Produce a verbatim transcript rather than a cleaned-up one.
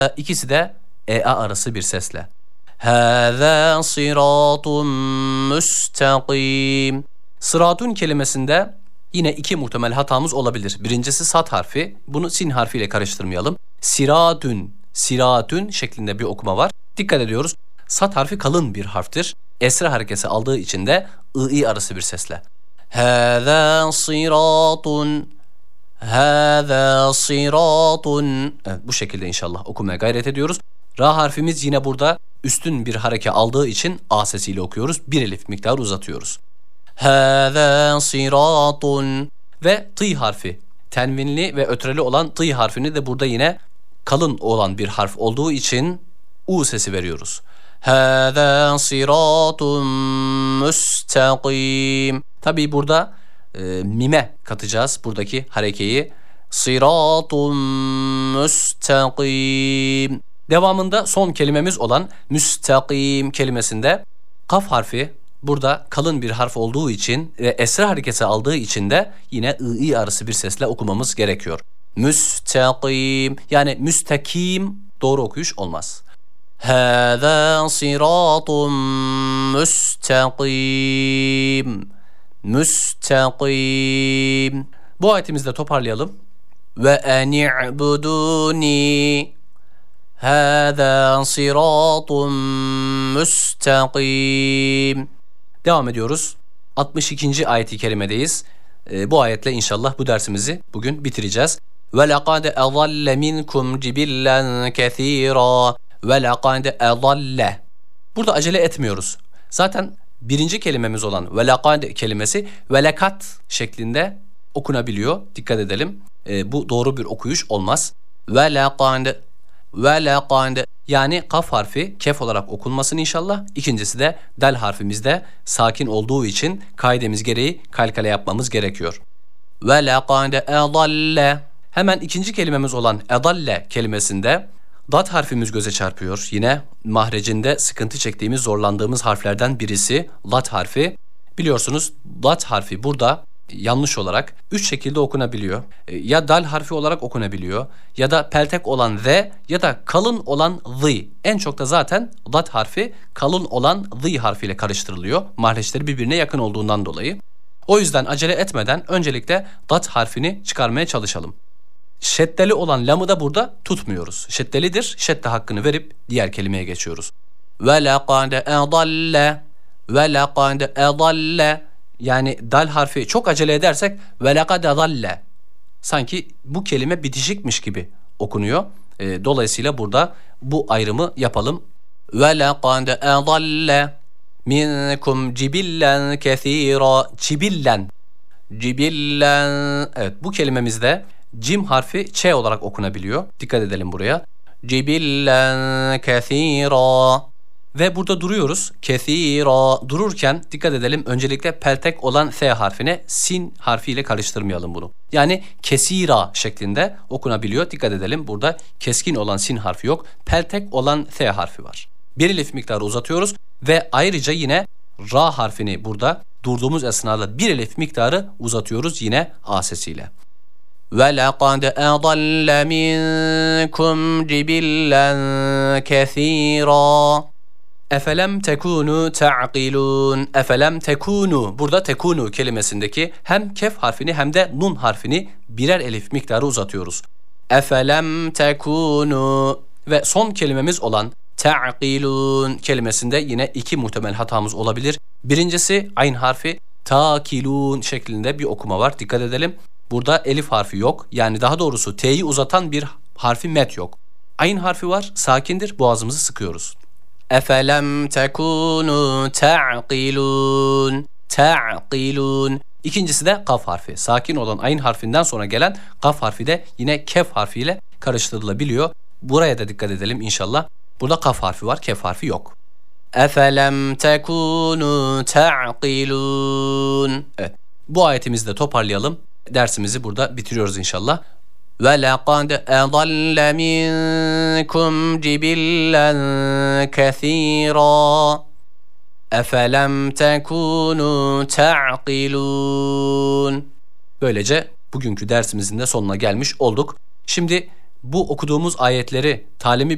İkisi de e-a arası bir sesle. Hâzâ sıratun müstakîm. Sıratun kelimesinde yine iki muhtemel hatamız olabilir. Birincisi sat harfi. Bunu sin harfiyle karıştırmayalım. Siratün, siratün şeklinde bir okuma var. Dikkat ediyoruz. Sat harfi kalın bir harftir. Esre harekesi aldığı için de ı-i arası bir sesle. Hâzâ sıratun, hâzâ sıratun. Evet, bu şekilde inşallah okumaya gayret ediyoruz. Ra harfimiz yine burada üstün bir hareke aldığı için a sesiyle okuyoruz. Bir elif miktarı uzatıyoruz. Hâzâ sıratun. Ve tı harfi. Tenvinli ve ötreli olan tı harfini de burada yine kalın olan bir harf olduğu için u sesi veriyoruz. Hâzâ sıratun müstakîm. Tabii burada e, mime katacağız buradaki harekeyi. Sıratun müstakîm. Devamında son kelimemiz olan müstakim kelimesinde kaf harfi burada kalın bir harf olduğu için ve esre hareketi aldığı için de yine ı-i arası bir sesle okumamız gerekiyor. Müstakim, yani müstakim doğru okuyuş olmaz. Hâzâ sıratun müstakim. Müstakim. Bu ayetimizi de toparlayalım. Ve eni'budûni. Hâzâ sıratun müstakîm. Devam ediyoruz. altmış ikinci ayet-i kerimedeyiz. E, bu ayetle inşallah bu dersimizi bugün bitireceğiz. Ve lekad ezalle minkum cibillen kethîrâ. Ve lekad ezalle. Burada acele etmiyoruz. Zaten birinci kelimemiz olan ve lekad kelimesi ve lekat şeklinde okunabiliyor. Dikkat edelim. E, bu doğru bir okuyuş olmaz. Ve lekad ve lekad, yani kaf harfi kef olarak okunmasın inşallah. İkincisi de del harfimizde sakin olduğu için kaidemiz gereği kalkale yapmamız gerekiyor. Ve lekad edalle. Hemen ikinci kelimemiz olan edalle kelimesinde dat harfimiz göze çarpıyor. Yine mahrecinde sıkıntı çektiğimiz, zorlandığımız harflerden birisi lat harfi. Biliyorsunuz lat harfi burada yanlış olarak üç şekilde okunabiliyor. Ya dal harfi olarak okunabiliyor, ya da peltek olan z, ya da kalın olan zı. En çok da zaten lat harfi kalın olan zı harfiyle karıştırılıyor. Mahreçleri birbirine yakın olduğundan dolayı. O yüzden acele etmeden öncelikle lat harfini çıkarmaya çalışalım. Şeddeli olan lamı da burada tutmuyoruz. Şeddelidir. Şedde hakkını verip diğer kelimeye geçiyoruz. Ve lekad edalle. Ve lekad edalle. Yani dal harfi çok acele edersek ve lekad edalle. Sanki bu kelime bitişikmiş gibi okunuyor. E, dolayısıyla burada bu ayrımı yapalım. Ve lekad edalle minkum cibillen kethîrâ. Cibillen. Cibillen. Evet, bu kelimemizde cim harfi ç olarak okunabiliyor. Dikkat edelim buraya. Cibillen kethîrâ. Ve burada duruyoruz. Kethîrâ. Dururken dikkat edelim. Öncelikle peltek olan s harfine sin harfiyle karıştırmayalım bunu. Yani kesira şeklinde okunabiliyor. Dikkat edelim. Burada keskin olan sin harfi yok. Peltek olan s harfi var. Bir elif miktarı uzatıyoruz ve ayrıca yine ra harfini burada durduğumuz esnada bir elif miktarı uzatıyoruz yine a sesiyle. Ve lekad edalle minkum cibillen kethîrâ. Efelem tekunu ta'qilun. Efelem tekunu. Burada tekunu kelimesindeki hem kef harfini hem de nun harfini birer elif miktarı uzatıyoruz. Efelem tekunu. Ve son kelimemiz olan ta'qilun kelimesinde yine iki muhtemel hatamız olabilir. Birincisi ayn harfi ta'kilun şeklinde bir okuma var. Dikkat edelim. Burada elif harfi yok. Yani daha doğrusu t'yi uzatan bir harfi met yok. Ayn harfi var. Sakindir. Boğazımızı sıkıyoruz. Efelem tekunu ta'qilun. Ta'qilun. İkincisi de kaf harfi. Sakin olan ayn harfinden sonra gelen kaf harfi de yine kef harfiyle karıştırılabiliyor. Buraya da dikkat edelim inşallah. Burada kaf harfi var, kef harfi yok. Efelem tekunu ta'qilun. Evet. Bu ayetimizi de toparlayalım. Dersimizi burada bitiriyoruz inşallah. Ve lekad edalle minkum cibillen kethîrâ. Efelem tekunu ta'qilun. Böylece bugünkü dersimizin de sonuna gelmiş olduk. Şimdi bu okuduğumuz ayetleri talimi